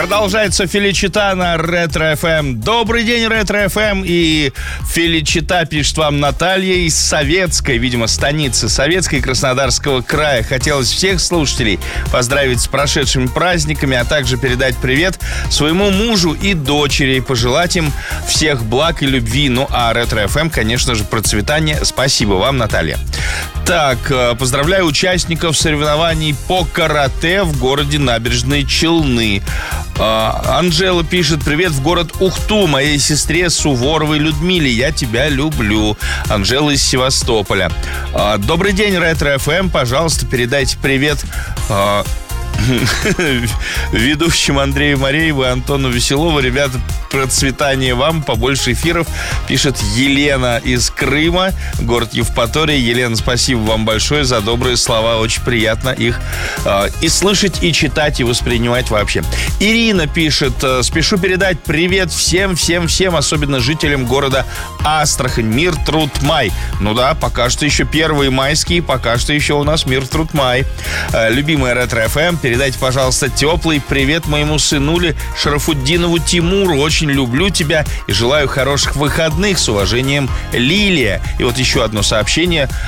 Продолжается Феличита на Ретро-ФМ. Добрый день, Ретро-ФМ. И Феличита пишет вам Наталья из Советской, видимо, станицы Советской Краснодарского края. Хотелось всех слушателей поздравить с прошедшими праздниками, а также передать привет своему мужу и дочери, пожелать им всех благ и любви. Ну, а Ретро-ФМ, конечно же, процветания. Спасибо вам, Наталья. Так, поздравляю участников соревнований по карате в городе Набережные Челны. Анжела пишет: привет в город Ухту моей сестре Суворовой Людмиле. Я тебя люблю. Анжела из Севастополя. Добрый день, Ретро-ФМ. Пожалуйста, передайте привет ведущим Андрею Марееву и Антону Веселову. Ребята, процветания вам, побольше эфиров, пишет Елена из Крыма, город Евпатория. Елена, спасибо вам большое за добрые слова. Очень приятно их и слышать, и читать, и воспринимать вообще. Ирина пишет: спешу передать привет всем, особенно жителям города Астрахань. Мир, труд, май. Ну да, пока что еще первые майские, пока что еще у нас мир, труд, май. Любимая Ретро-ФМ, передайте, пожалуйста, теплый привет моему сынуле Шарафуддинову Тимуру. Очень люблю тебя и желаю хороших выходных. С уважением, Лилия. И вот еще одно сообщение